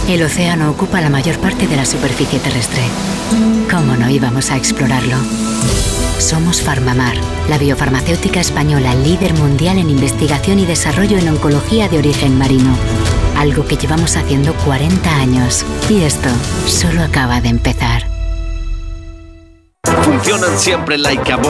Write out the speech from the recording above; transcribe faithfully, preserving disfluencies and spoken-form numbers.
El océano ocupa la mayor parte de la superficie terrestre. ¿Cómo no íbamos a explorarlo? Somos Farmamar, la biofarmacéutica española líder mundial en investigación y desarrollo en oncología de origen marino. Algo que llevamos haciendo cuarenta años. Y esto solo acaba de empezar. Funcionan siempre like a